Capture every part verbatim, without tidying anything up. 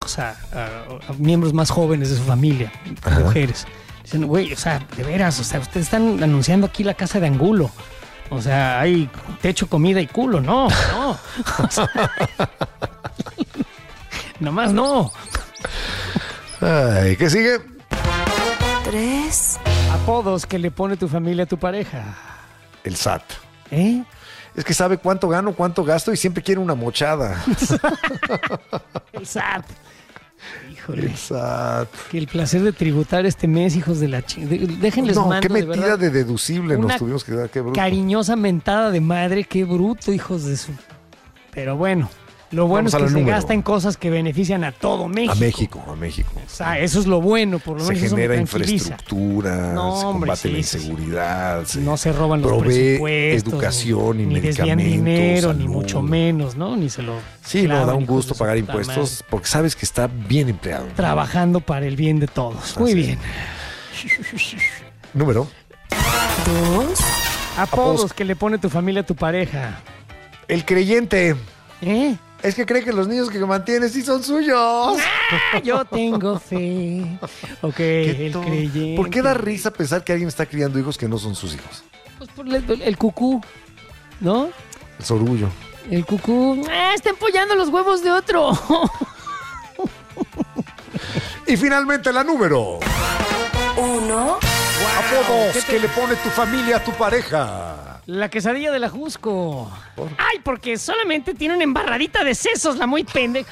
hijos a, a, a miembros más jóvenes de su familia, Ajá. mujeres. Dicen, güey, o sea, de veras, o sea, ustedes están anunciando aquí la casa de Angulo. O sea, hay techo, comida y culo. No, no. O sea, nomás no. Ay, ¿qué sigue? Tres. Apodos que le pone tu familia a tu pareja. El S A T. ¿Eh? Es que sabe cuánto gano, cuánto gasto y siempre quiere una mochada. El S A T. Híjole. El S A T. Que el placer de tributar este mes, hijos de la chingada. Déjenles No, mando, qué de metida verdad, de deducible una nos tuvimos que dar, qué bruto. cariñosa mentada de madre, qué bruto, hijos de su... Pero bueno, lo bueno Vamos es que al se número. gasta en cosas que benefician a todo México. A México, a México. O sea, eso es lo bueno, por lo Se menos eso me genera tranquiliza. infraestructura, No, se hombre, combate sí, la sí, sí. inseguridad, se No se roban los provee presupuestos. educación ni, y ni desvían medicamentos, dinero, ni salud. mucho menos, ¿no? Ni se lo Sí, no, clavan, da un hijos gusto de su pagar puta impuestos madre. porque sabes que está bien empleado. Trabajando para el bien de todos. Muy Así bien. Número. Dos. Apodos Apodos. que le pone tu familia a tu pareja. El creyente. ¿Eh? Es que cree que los niños que mantienes sí son suyos. Ah, yo tengo fe. Ok, Qué el to- creyente. ¿Por qué da risa pensar que alguien está criando hijos que no son sus hijos? Pues por el, el cucú, ¿no? El sorullo. El cucú. ¡Ah, está empollando los huevos de otro! Y finalmente la número. Uno. Apodos que le pone tu familia a tu pareja. La quesadilla de la Jusco. ¿Por? Ay, porque solamente tiene una embarradita de sesos, la muy pendeja.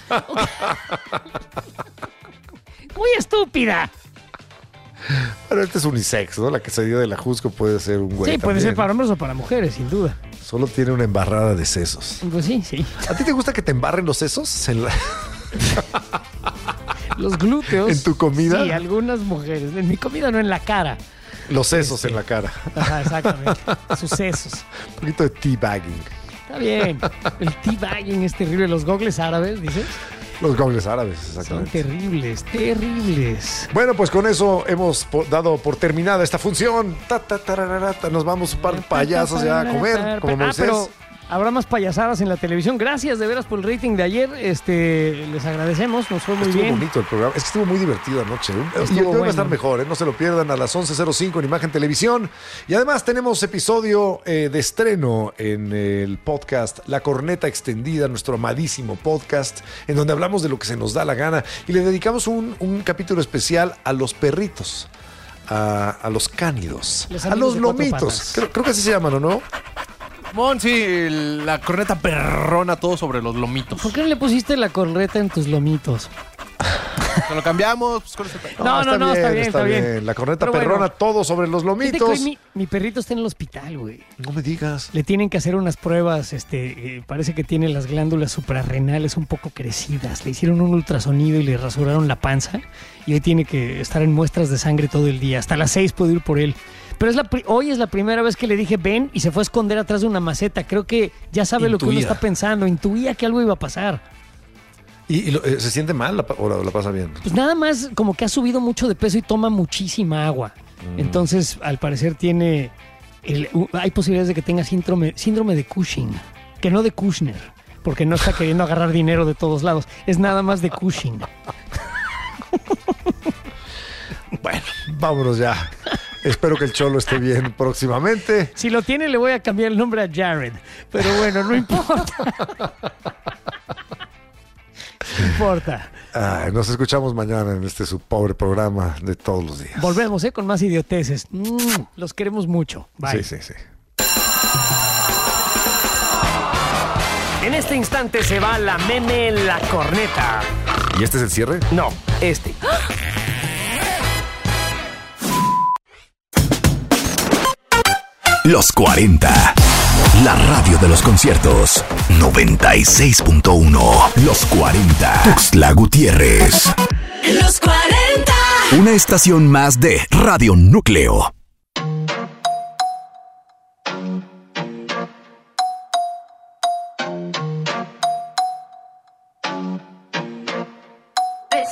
Muy estúpida. Pero este es unisex, ¿no? La quesadilla de la Jusco puede ser un güey Sí, puede también. ser para hombres o para mujeres, sin duda. Solo tiene una embarrada de sesos. Pues sí, sí. ¿A ti te gusta que te embarren los sesos en, la- Los glúteos. en tu comida? Sí, algunas mujeres. En mi comida no, en la cara. Los sesos en la cara. Ajá, exactamente. Sus sesos. Un poquito de teabagging. Está bien. El teabagging es terrible. Los gogles árabes, dices, Los gogles árabes, son exactamente. terribles, terribles. Bueno, pues con eso hemos po- dado por terminada esta función. Ta, ta, tararara, ta. Nos vamos un par de payasos ya a comer, como Ah, Moisés. pero habrá más payasadas en la televisión. Gracias de veras por el rating de ayer. Este, les agradecemos, nos fue muy Estuvo bien. bonito el programa. Es que estuvo muy divertido anoche. Y Estuvo el hoy va a bueno. estar mejor, ¿eh? No se lo pierdan a las once cero cinco en Imagen Televisión. Y además tenemos episodio eh, de estreno en el podcast La Corneta Extendida, nuestro amadísimo podcast, en donde hablamos de lo que se nos da la gana. Y le dedicamos un, un capítulo especial a los perritos, a, a los cánidos, Los a amigos los de cuatro lomitos. patas. Creo, creo que así se llaman, ¿o no? Mon, sí, el- la corneta perrona, todo sobre los lomitos. ¿Por qué no le pusiste la corneta en tus lomitos? Se lo cambiamos. Pues, ¿cuál es el- No, no, no, está bien, está bien. La corneta Pero bueno, perrona, todo sobre los ¿Qué te lomitos. crees? Mi, mi perrito está en el hospital, güey. No me digas. Le tienen que hacer unas pruebas, este, eh, parece que tiene las glándulas suprarrenales un poco crecidas. Le hicieron un ultrasonido y le rasuraron la panza y hoy tiene que estar en muestras de sangre todo el día. Hasta las seis puedo ir por él. Pero es la pri- hoy es la primera vez que le dije ven y se fue a esconder atrás de una maceta. Creo que ya sabe lo que uno Intuía. está pensando. Intuía que algo iba a pasar. ¿Y, y lo- eh, se siente mal la pa- o la, la pasa bien? Pues nada más como que ha subido mucho de peso y toma muchísima agua. Mm. Entonces, al parecer tiene... el- u- hay posibilidades de que tenga síndrome, síndrome de Cushing, que no de Kushner, porque no está queriendo agarrar dinero de todos lados. Es nada más de Cushing. Bueno, vámonos ya. Espero que el Cholo esté bien próximamente. Si lo tiene, le voy a cambiar el nombre a Jared. Pero bueno, no importa. No importa. Ay, nos escuchamos mañana en este su pobre programa de todos los días. Volvemos, ¿eh? Con más idioteces. Mm, los queremos mucho. Bye. Sí, sí, sí. En este instante se va la meme la corneta. ¿Y este es el cierre? No, este. Los cuarenta. La radio de los conciertos. noventa y seis punto uno. Los cuarenta. Tuxtla Gutiérrez. Los cuarenta. Una estación más de Radio Núcleo.